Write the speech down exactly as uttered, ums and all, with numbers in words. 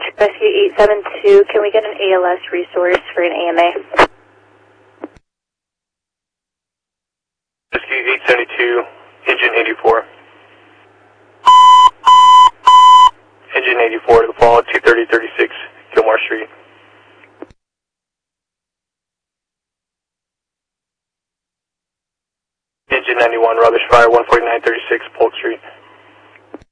Rescue eight seven two, can we get an A L S resource for an A M A? Rescue eight seventy-two, engine eighty-four. Engine eighty-four to the fall, two thirty thirty-six, Gilmore Street. Engine ninety-one, rubbish fire, one forty-nine thirty-six, Polk Street.